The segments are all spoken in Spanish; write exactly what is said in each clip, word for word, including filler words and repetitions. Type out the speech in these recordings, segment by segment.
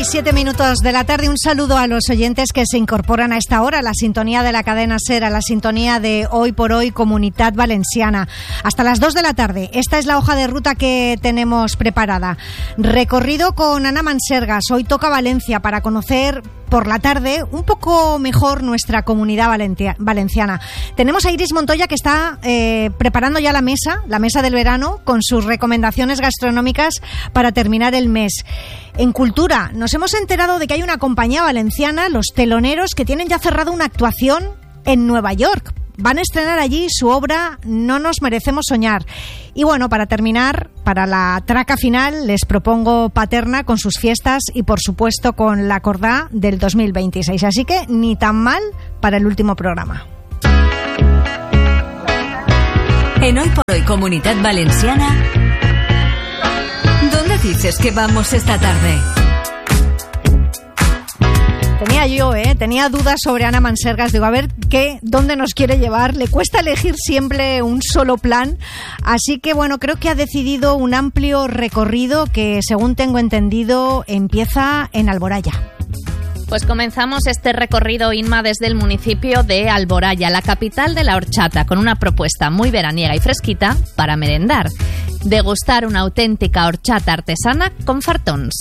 siete minutos de la tarde. Un saludo a los oyentes que se incorporan a esta hora, a la sintonía de la cadena SER, a la sintonía de Hoy por Hoy Comunitat Valenciana. Hasta las dos de la tarde. Esta es la hoja de ruta que tenemos preparada. Recorrido con Ana Mansergas. Hoy toca Valencia para conocer por la tarde un poco mejor nuestra comunidad valencia, valenciana. Tenemos a Iris Montoya, que está eh, preparando ya la mesa, la mesa del verano, con sus recomendaciones gastronómicas para terminar el mes. En cultura, nos hemos enterado de que hay una compañía valenciana, Los Teloneros, que tienen ya cerrado una actuación en Nueva York. Van a estrenar allí su obra No nos merecemos soñar. Y bueno, para terminar, para la traca final, les propongo Paterna con sus fiestas y, por supuesto, con la Cordá del dos mil veintiséis. Así que ni tan mal para el último programa. En Hoy por Hoy Comunitat Valenciana, ¿dónde dices que vamos esta tarde? Tenía yo, ¿eh? Tenía dudas sobre Ana Mansergas. Digo, a ver, ¿qué? ¿Dónde nos quiere llevar? Le cuesta elegir siempre un solo plan. Así que, bueno, creo que ha decidido un amplio recorrido que, según tengo entendido, empieza en Alboraya. Pues comenzamos este recorrido, Inma, desde el municipio de Alboraya, la capital de la horchata, con una propuesta muy veraniega y fresquita para merendar. Degustar una auténtica horchata artesana con fartons.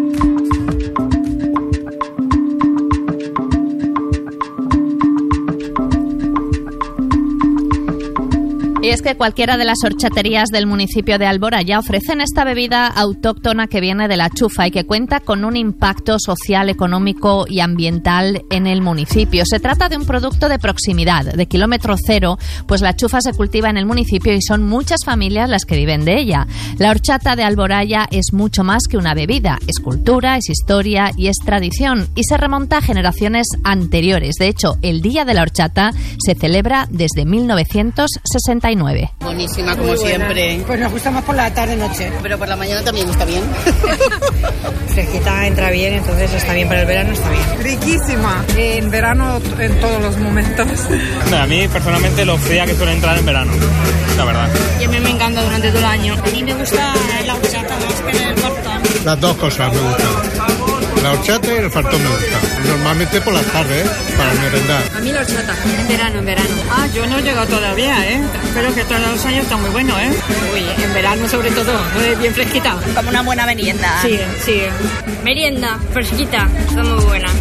Y es que cualquiera de las horchaterías del municipio de Alboraya ofrecen esta bebida autóctona que viene de la chufa y que cuenta con un impacto social, económico y ambiental en el municipio. Se trata de un producto de proximidad, de kilómetro cero, pues la chufa se cultiva en el municipio y son muchas familias las que viven de ella. La horchata de Alboraya es mucho más que una bebida, es cultura, es historia y es tradición, y se remonta a generaciones anteriores. De hecho, el Día de la Horchata se celebra desde mil novecientos sesenta y nueve. Buenísima, como siempre. Pues nos gusta más por la tarde-noche. Pero por la mañana también está bien. Fresquita, entra bien, entonces está bien para el verano, está bien. Riquísima. En verano, en todos los momentos. No, a mí, personalmente, lo fría que suele entrar en verano, la verdad. Y a mí me encanta durante todo el año. A mí me gusta la horchata más que el fartón. Las dos cosas me gustan. La horchata y el fartón me gustan. Normalmente por las tardes, ¿eh? Para merendar. A mí la horchata, en verano, en verano. Ah, yo no he llegado todavía, ¿eh? Espero que todos los años está muy bueno, ¿eh? Uy, en verano sobre todo, bien fresquita. Como una buena merienda. Sí, sí. Merienda, fresquita, está muy buena.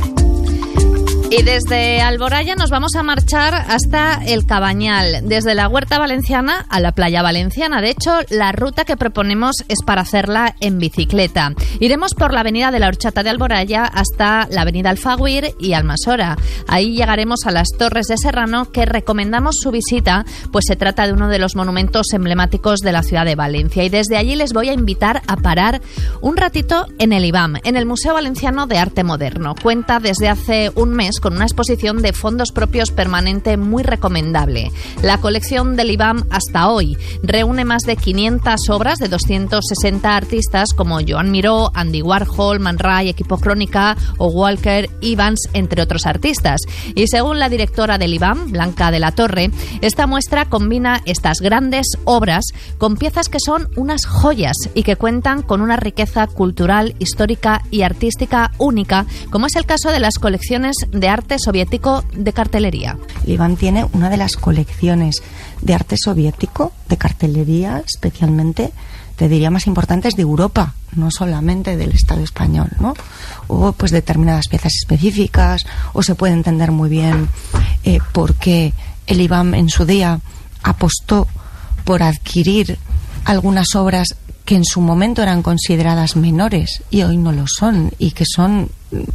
Y desde Alboraya nos vamos a marchar hasta el Cabañal, desde la Huerta Valenciana a la Playa Valenciana. De hecho, la ruta que proponemos es para hacerla en bicicleta. Iremos por la avenida de la Horchata de Alboraya hasta la avenida Alfaguir y Almasora. Ahí llegaremos a las Torres de Serrano, que recomendamos su visita, pues se trata de uno de los monumentos emblemáticos de la ciudad de Valencia. Y desde allí les voy a invitar a parar un ratito en el IBAM, en el Museo Valenciano de Arte Moderno. Cuenta desde hace un mes con una exposición de fondos propios permanente muy recomendable. La colección del IBAM hasta hoy reúne más de quinientas obras de doscientos sesenta artistas como Joan Miró, Andy Warhol, Man Ray, Equipo Crónica o Walker Evans, entre otros artistas. Y según la directora del IBAM, Blanca de la Torre, esta muestra combina estas grandes obras con piezas que son unas joyas y que cuentan con una riqueza cultural, histórica y artística única, como es el caso de las colecciones de arte soviético de cartelería. El IBAM tiene una de las colecciones de arte soviético, de cartelería especialmente, te diría más importantes de Europa, no solamente del Estado español, ¿no? O pues determinadas piezas específicas, o se puede entender muy bien eh, por qué el IBAM en su día apostó por adquirir algunas obras que en su momento eran consideradas menores y hoy no lo son, y que son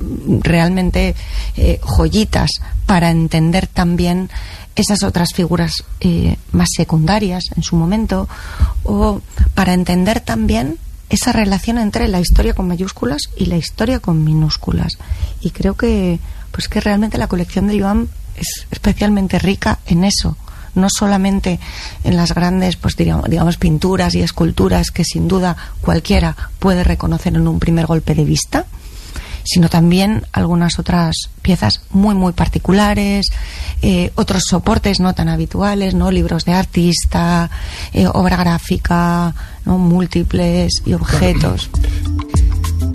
realmente eh, joyitas para entender también esas otras figuras eh, más secundarias en su momento, o para entender también esa relación entre la historia con mayúsculas y la historia con minúsculas. Y creo que pues que realmente la colección de IBAM es especialmente rica en eso, no solamente en las grandes, pues digamos, digamos pinturas y esculturas que sin duda cualquiera puede reconocer en un primer golpe de vista, sino también algunas otras piezas muy muy particulares, eh, otros soportes no tan habituales, no libros de artista, eh, obra gráfica, no múltiples y objetos.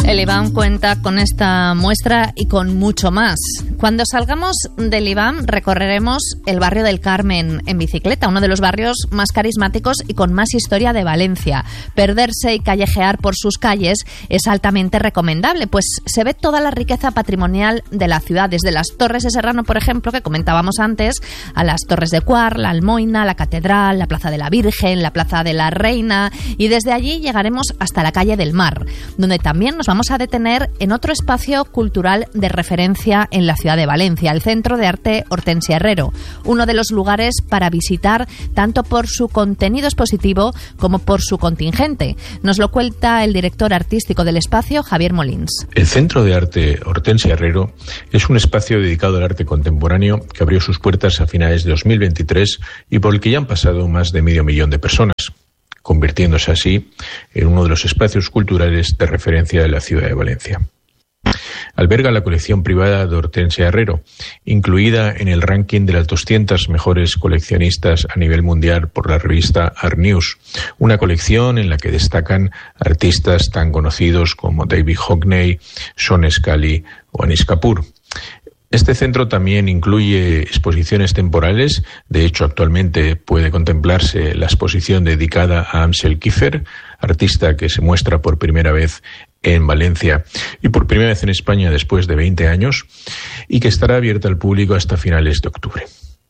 El IBAM cuenta con esta muestra y con mucho más. Cuando salgamos del IBAM recorreremos el barrio del Carmen en bicicleta, uno de los barrios más carismáticos y con más historia de Valencia. Perderse y callejear por sus calles es altamente recomendable, pues se ve toda la riqueza patrimonial de la ciudad, desde las Torres de Serrano, por ejemplo, que comentábamos antes, a las Torres de Cuar, la Almoina, la Catedral, la Plaza de la Virgen, la Plaza de la Reina, y desde allí llegaremos hasta la Calle del Mar, donde también nos vamos a detener en otro espacio cultural de referencia en la ciudad de Valencia, el Centro de Arte Hortensia Herrero, uno de los lugares para visitar tanto por su contenido expositivo como por su contingente. Nos lo cuenta el director artístico del espacio, Javier Molins. El Centro de Arte Hortensia Herrero es un espacio dedicado al arte contemporáneo que abrió sus puertas a finales de dos mil veintitrés y por el que ya han pasado más de medio millón de personas, convirtiéndose así en uno de los espacios culturales de referencia de la ciudad de Valencia. Alberga la colección privada de Hortensia Herrero, incluida en el ranking de las doscientas mejores coleccionistas a nivel mundial por la revista Art News, una colección en la que destacan artistas tan conocidos como David Hockney, Sean Scully o Anish Kapoor. Este centro también incluye exposiciones temporales. De hecho, actualmente puede contemplarse la exposición dedicada a Amsel Kiefer, artista que se muestra por primera vez en Valencia y por primera vez en España después de veinte años, y que estará abierta al público hasta finales de octubre.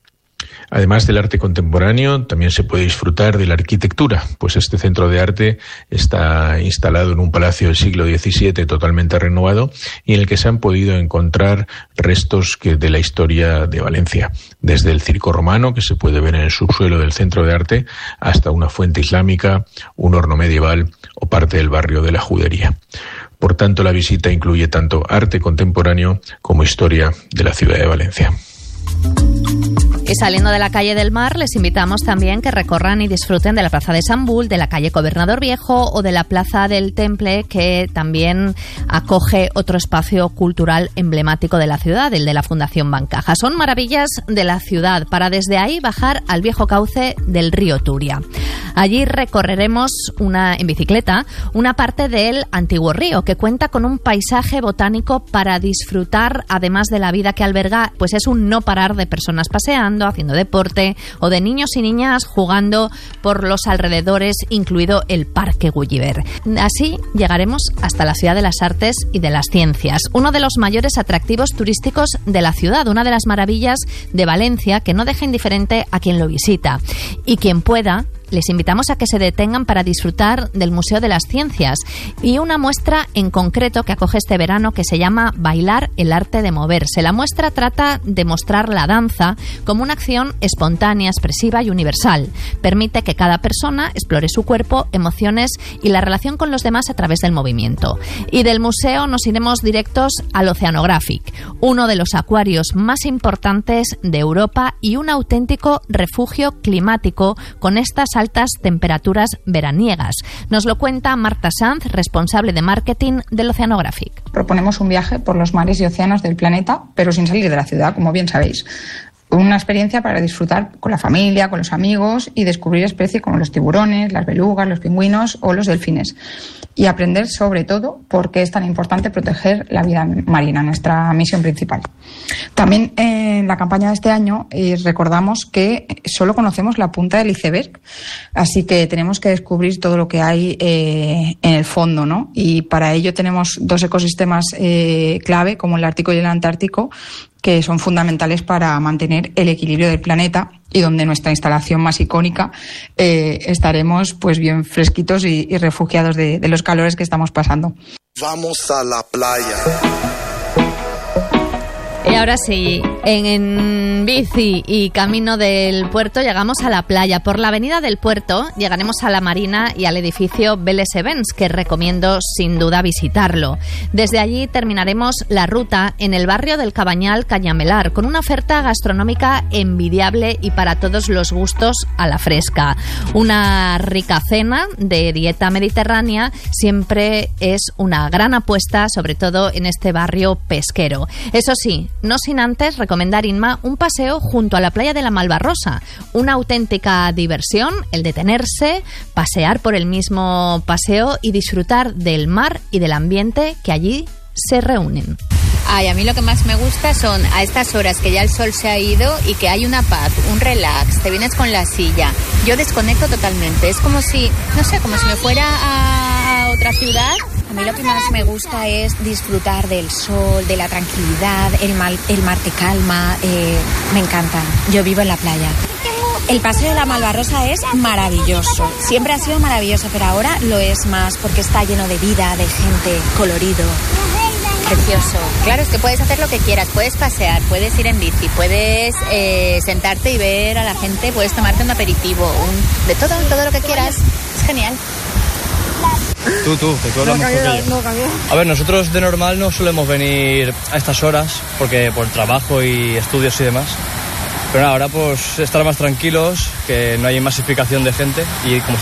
Además del arte contemporáneo, también se puede disfrutar de la arquitectura, pues este centro de arte está instalado en un palacio del siglo diecisiete totalmente renovado y en el que se han podido encontrar restos que de la historia de Valencia, desde el circo romano, que se puede ver en el subsuelo del centro de arte, hasta una fuente islámica, un horno medieval o parte del barrio de la Judería. Por tanto, la visita incluye tanto arte contemporáneo como historia de la ciudad de Valencia. Y saliendo de la Calle del Mar, les invitamos también que recorran y disfruten de la Plaza de Sant Bull, de la Calle Gobernador Viejo o de la Plaza del Temple, que también acoge otro espacio cultural emblemático de la ciudad, el de la Fundación Bancaja. Son maravillas de la ciudad para desde ahí bajar al viejo cauce del río Turia. Allí recorreremos una, en bicicleta una parte del antiguo río, que cuenta con un paisaje botánico para disfrutar, además de la vida que alberga, pues es un no parar de personas paseando, haciendo deporte, o de niños y niñas jugando por los alrededores, incluido el Parque Gulliver. Así llegaremos hasta la Ciudad de las Artes y de las Ciencias, uno de los mayores atractivos turísticos de la ciudad, una de las maravillas de Valencia que no deja indiferente a quien lo visita. Y quien pueda, les invitamos a que se detengan para disfrutar del Museo de las Ciencias y una muestra en concreto que acoge este verano que se llama Bailar el arte de moverse. La muestra trata de mostrar la danza como una acción espontánea, expresiva y universal. Permite que cada persona explore su cuerpo, emociones y la relación con los demás a través del movimiento. Y del museo nos iremos directos al Oceanographic, uno de los acuarios más importantes de Europa y un auténtico refugio climático con estas altas temperaturas veraniegas. Nos lo cuenta Marta Sanz, responsable de marketing del Oceanographic. Proponemos un viaje por los mares y océanos del planeta, pero sin salir de la ciudad, como bien sabéis. Una experiencia para disfrutar con la familia, con los amigos y descubrir especies como los tiburones, las belugas, los pingüinos o los delfines. Y aprender sobre todo por qué es tan importante proteger la vida marina, nuestra misión principal. También en la campaña de este año eh, recordamos que solo conocemos la punta del iceberg, así que tenemos que descubrir todo lo que hay eh, en el fondo, ¿no? Y para ello tenemos dos ecosistemas eh, clave, como el Ártico y el Antártico, que son fundamentales para mantener el equilibrio del planeta y donde nuestra instalación más icónica eh, estaremos pues bien fresquitos y, y refugiados de, de los calores que estamos pasando. Vamos a la playa. Y ahora sí, en, en bici y camino del puerto llegamos a la playa. Por la avenida del puerto llegaremos a la marina y al edificio Vélez Events, que recomiendo sin duda visitarlo. Desde allí terminaremos la ruta en el barrio del Cabañal Cañamelar, con una oferta gastronómica envidiable y para todos los gustos a la fresca. Una rica cena de dieta mediterránea siempre es una gran apuesta, sobre todo en este barrio pesquero. Eso sí, no sin antes recomendar, Inma, un paseo junto a la playa de la Malvarrosa. Una auténtica diversión, el detenerse, pasear por el mismo paseo y disfrutar del mar y del ambiente que allí se reúnen. Ay, a mí lo que más me gusta son a estas horas que ya el sol se ha ido y que hay una paz, un relax, te vienes con la silla. Yo desconecto totalmente, es como si, no sé, como si me fuera a otra ciudad. A mí lo que más me gusta es disfrutar del sol, de la tranquilidad, el mar, el mar te calma, eh, me encanta. Yo vivo en la playa. El paseo de la Malvarrosa es maravilloso, siempre ha sido maravilloso, pero ahora lo es más porque está lleno de vida, de gente, colorido. Precioso. Claro, es que puedes hacer lo que quieras, puedes pasear, puedes ir en bici, puedes eh, sentarte y ver a la gente, puedes tomarte un aperitivo, un, de todo, todo lo que quieras. Es genial. Tú, tú, que tú hablas No, mejor cambiado, que yo. no, cambiado. A ver, nosotros de normal no solemos venir a estas horas, porque por trabajo y estudios y demás. Pero ahora pues estar más tranquilos, que no hay masificación de gente y como